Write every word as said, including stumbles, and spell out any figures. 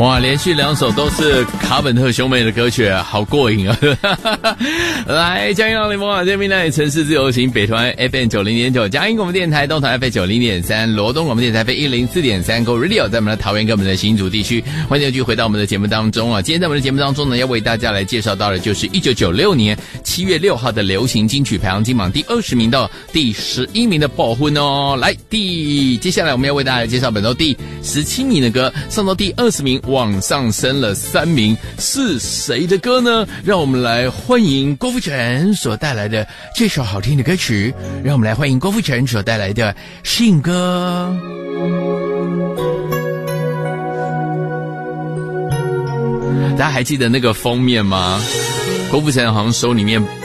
哇，连续两首都是卡本特兄妹的歌曲，好过瘾啊！来，嘉音让联盟网这边呢，城市自由行北团 F M 九零点九，嘉音广播电台东团 F M 九零点三，罗东广播电台 F M 一零四点三 ，Go Radio 在我们的桃园跟我们的新竹地区。欢迎继续回到我们的节目当中啊！今天在我们的节目当中呢，要为大家来介绍到的就是一九九六年七月六号的流行金曲排行金榜第二十名到第十一名的爆婚哦。来，第接下来我们要为大家来介绍本周第十七名的歌，上到第二十名。往上升了三名，是谁的歌呢？让我们来欢迎郭富城所带来的这首好听的歌曲。让我们来欢迎郭富城所带来的《信歌》。大家还记得那个封面吗？郭富城好像手里面